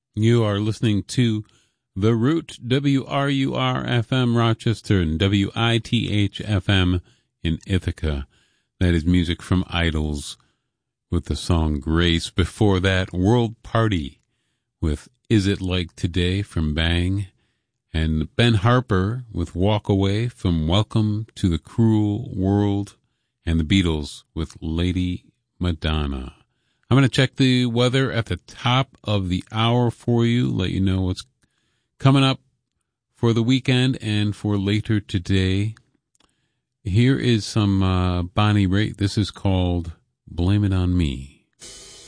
You are listening to The Root, WRUR-FM Rochester and WITH-FM in Ithaca. That is music from Idols with the song Grace. Before that, World Party with Is It Like Today from Bang. And Ben Harper with Walk Away from Welcome to the Cruel World. And the Beatles with Lady Madonna. I'm going to check the weather at the top of the hour for you, let you know what's coming up for the weekend and for later today. Here is some Bonnie Raitt. This is called Blame It On Me.